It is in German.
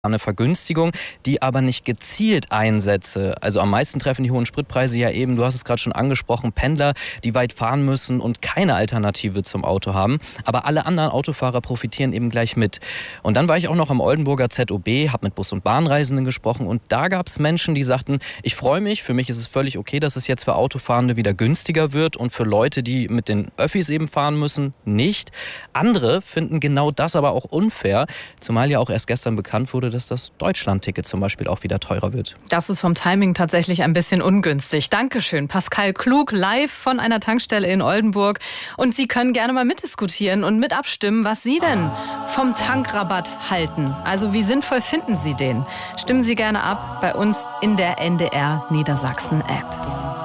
eine Vergünstigung, die aber nicht gezielt einsetze. Also am meisten treffen die hohen Spritpreise ja eben, du hast es gerade schon angesprochen, Pendler, die weit fahren müssen und keine Alternative zum Auto haben. Aber alle anderen Autofahrer profitieren eben gleich mit. Und dann war ich auch noch am Oldenburger ZOB, habe mit Bus- und Bahnreisenden gesprochen und da gab es Menschen, die sagten, ich freue mich, für mich ist es völlig okay, dass es jetzt für Autofahrende wieder günstiger wird und für Leute, die mit den Öffis eben fahren müssen, nicht. Andere finden genau das aber auch unfair, zumal ja auch erst gestern bekannt wurde, dass das Deutschland-Ticket zum Beispiel auch wieder teurer wird. Das ist vom Timing tatsächlich ein bisschen ungünstig. Dankeschön, Pascal Klug, live von einer Tankstelle in Oldenburg. Und Sie können gerne mal mitdiskutieren und mit abstimmen, was Sie denn vom Tankrabatt halten. Also wie sinnvoll finden Sie den? Stimmen Sie gerne ab bei uns in der NDR Niedersachsen App.